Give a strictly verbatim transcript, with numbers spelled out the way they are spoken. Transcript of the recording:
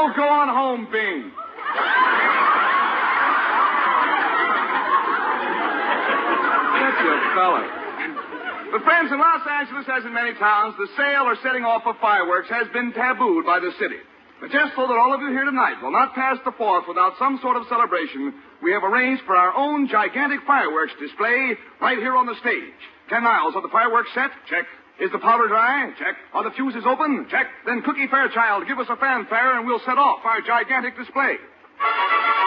Oh, go on home, Bing. That's your fella. But, friends, in Los Angeles, as in many towns, the sale or setting off of fireworks has been tabooed by the city. But just so that all of you here tonight will not pass the fourth without some sort of celebration, we have arranged for our own gigantic fireworks display right here on the stage. Ten miles of the fireworks set? Check. Is the powder dry? Check. Are the fuses open? Check. Then Cookie Fairchild, give us a fanfare and we'll set off our gigantic display.